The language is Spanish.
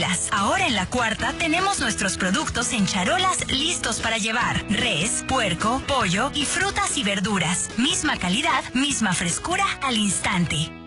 filas. Ahora en La Cuarta tenemos nuestros productos en charolas listos para llevar. Res, puerco, pollo y frutas y verduras. Misma calidad, misma frescura al instante.